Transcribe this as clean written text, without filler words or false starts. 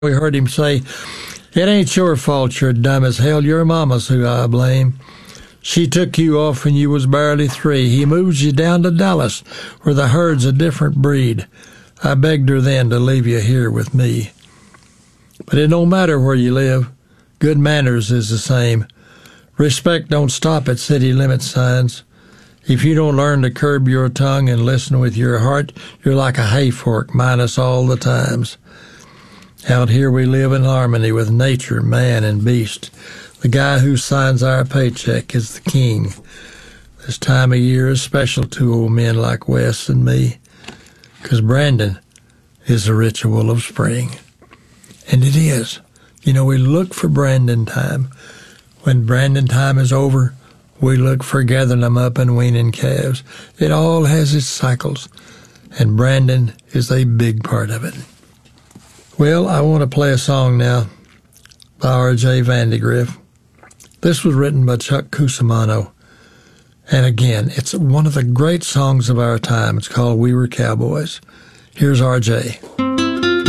We heard him say, "It ain't your fault you're dumb as hell. Your mama's who I blame. She took you off when you was barely 3. He moves you down to Dallas, where the herd's a different breed. I begged her then to leave you here with me. But it don't matter where you live. Good manners is the same. Respect don't stop at city limit signs. If you don't learn to curb your tongue and listen with your heart, you're like a hay fork minus all the times. Out here we live in harmony with nature, man, and beast. The guy who signs our paycheck is the king. This time of year is special to old men like Wes and me, 'cause Brandon is the ritual of spring." And it is. You know, we look for Brandon time. When Brandon time is over, we look for gathering them up and weaning calves. It all has its cycles, and Brandon is a big part of it. Well, I want to play a song now by R.J. Vandegrift. This was written by Chuck Cusimano. And again, it's one of the great songs of our time. It's called "We Were Cowboys." Here's R.J.